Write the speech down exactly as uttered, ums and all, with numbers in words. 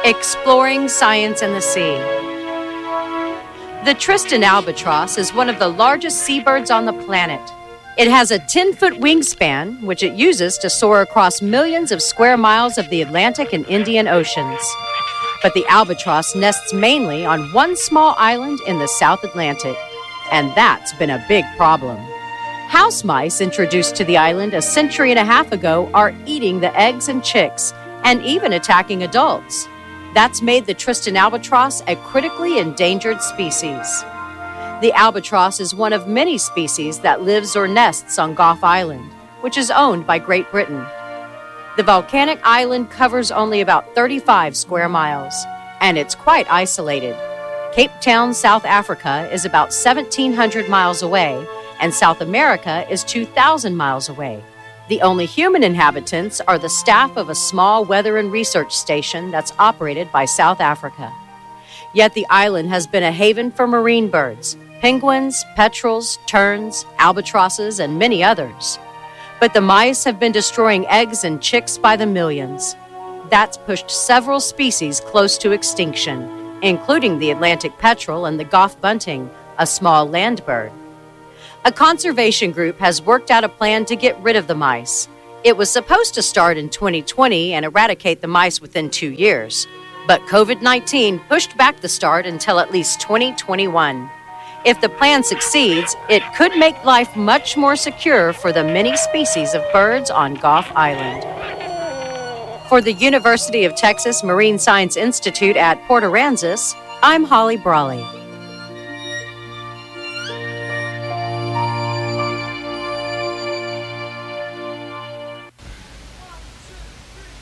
Exploring science in the sea. The Tristan albatross is one of the largest seabirds on the planet. It has a ten-foot wingspan, which it uses to soar across millions of square miles of the Atlantic and Indian Oceans. But the albatross nests mainly on one small island in the South Atlantic, and that's been a big problem. House mice introduced to the island a century and a half ago are eating the eggs and chicks, and even attacking adults. That's made the Tristan albatross a critically endangered species. The albatross is one of many species that lives or nests on Gough Island, which is owned by Great Britain. The volcanic island covers only about thirty-five square miles, and it's quite isolated. Cape Town, South Africa is about seventeen hundred miles away, and South America is two thousand miles away. The only human inhabitants are the staff of a small weather and research station that's operated by South Africa. Yet the island has been a haven for marine birds, penguins, petrels, terns, albatrosses, and many others. But the mice have been destroying eggs and chicks by the millions. That's pushed several species close to extinction, including the Atlantic petrel and the Gough bunting, a small land bird. A conservation group has worked out a plan to get rid of the mice. It was supposed to start in twenty twenty and eradicate the mice within two years. But COVID nineteen pushed back the start until at least twenty twenty-one. If the plan succeeds, it could make life much more secure for the many species of birds on Gough Island. For the University of Texas Marine Science Institute at Port Aransas, I'm Holly Brawley.